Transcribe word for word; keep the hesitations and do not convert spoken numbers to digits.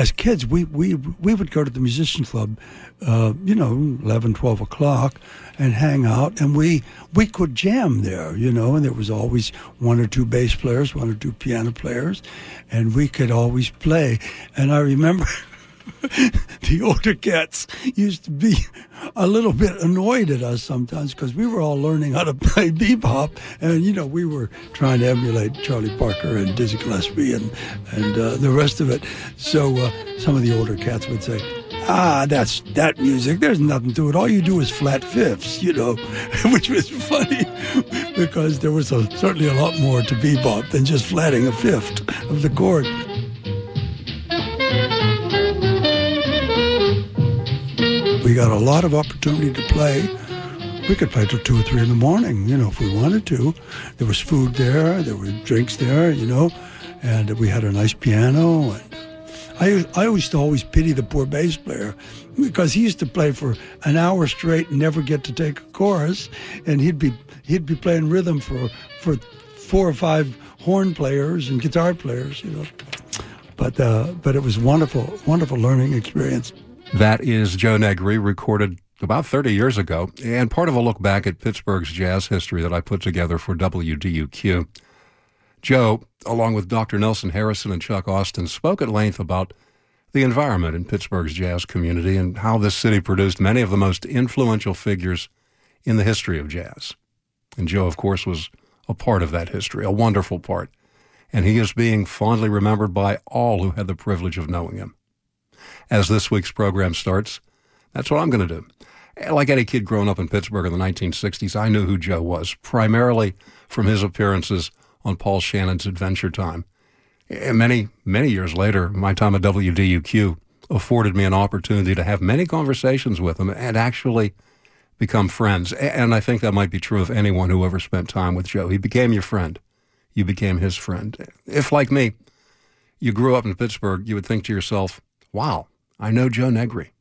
as kids, we, we, we would go to the musician club, uh, you know, eleven, twelve o'clock and hang out. And we, we could jam there, you know, and there was always one or two bass players, one or two piano players, and we could always play. And I remember the older cats used to be a little bit annoyed at us sometimes because we were all learning how to play bebop, and you know we were trying to emulate Charlie Parker and Dizzy Gillespie and and uh, the rest of it. So uh, some of the older cats would say, "Ah, that's that music. There's nothing to it. All you do is flat fifths," you know, which was funny because there was a, certainly a lot more to bebop than just flatting a fifth of the chord. We got a lot of opportunity to play. We could play till two or three in the morning, you know, if we wanted to. There was food there, there were drinks there, you know, and we had a nice piano. And I, I used to always pity the poor bass player because he used to play for an hour straight and never get to take a chorus, and he'd be he'd be playing rhythm for for four or five horn players and guitar players, you know. But uh, but it was wonderful, wonderful learning experience. That is Joe Negri, recorded about thirty years ago, and part of a look back at Pittsburgh's jazz history that I put together for W D U Q. Joe, along with Doctor Nelson Harrison and Chuck Austin, spoke at length about the environment in Pittsburgh's jazz community and how this city produced many of the most influential figures in the history of jazz. And Joe, of course, was a part of that history, a wonderful part, and he is being fondly remembered by all who had the privilege of knowing him. As this week's program starts, that's what I'm going to do. Like any kid growing up in Pittsburgh in the nineteen sixties, I knew who Joe was, primarily from his appearances on Paul Shannon's Adventure Time. And many, many years later, my time at W D U Q afforded me an opportunity to have many conversations with him and actually become friends. And I think that might be true of anyone who ever spent time with Joe. He became your friend. You became his friend. If, like me, you grew up in Pittsburgh, you would think to yourself, wow, I know Joe Negri.